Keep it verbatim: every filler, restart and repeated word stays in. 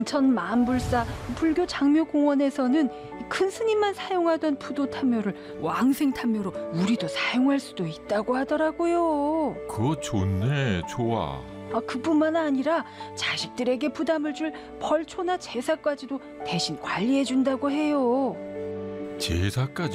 천 만불사 불교 장묘공원에서는 큰 스님만 사용하던 부도탄묘를 왕생탄묘로 우리도 사용할 수도 있다고 하더라고요. 그거 좋네, 좋아. 아, 그뿐만 아니라 자식들에게 부담을 줄 벌초나 제사까지도 대신 관리해 준다고 해요. 제사까지.